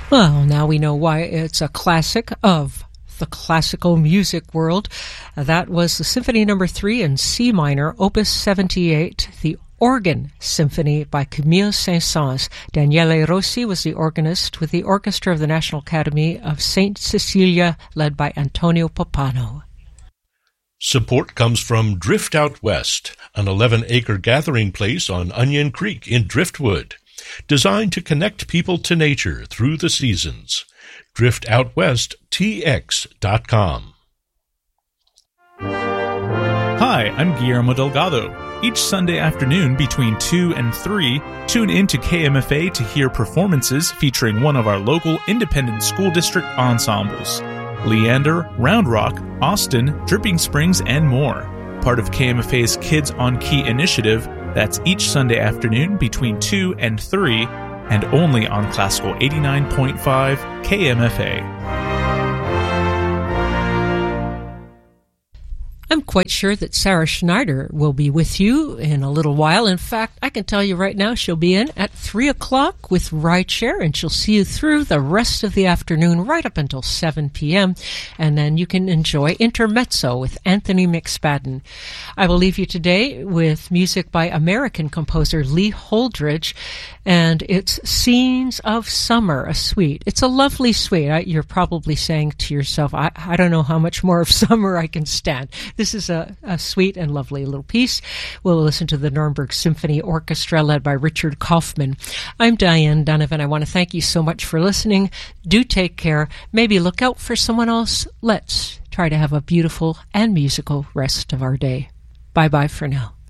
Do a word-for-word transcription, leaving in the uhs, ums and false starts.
Well, now we know why it's a classic of the classical music world. That was the Symphony Number three in C minor, Opus seventy-eight, the Organ Symphony by Camille Saint-Saëns. Daniele Rossi was the organist with the Orchestra of the National Academy of Saint Cecilia, led by Antonio Pappano. Support comes from Drift Out West, an eleven-acre gathering place on Onion Creek in Driftwood, designed to connect people to nature through the seasons. drift out west t x dot com. Hi, I'm Guillermo Delgado. Each Sunday afternoon between two and three, tune in to K M F A to hear performances featuring one of our local independent school district ensembles. Leander, Round Rock, Austin, Dripping Springs, and more. Part of K M F A's Kids on Key initiative, that's each Sunday afternoon between two and three, and only on Classical eighty-nine point five K M F A. I'm quite sure that Sarah Schneider will be with you in a little while. In fact, I can tell you right now she'll be in at three o'clock with Rideshare, and she'll see you through the rest of the afternoon right up until seven p.m. And then you can enjoy Intermezzo with Anthony McSpadden. I will leave you today with music by American composer Lee Holdridge, and it's Scenes of Summer, a suite. It's a lovely suite. I, you're probably saying to yourself, I, I don't know how much more of summer I can stand. This is a, a sweet and lovely little piece. We'll listen to the Nuremberg Symphony Orchestra led by Richard Kaufman. I'm Diane Donovan. I want to thank you so much for listening. Do take care. Maybe look out for someone else. Let's try to have a beautiful and musical rest of our day. Bye-bye for now.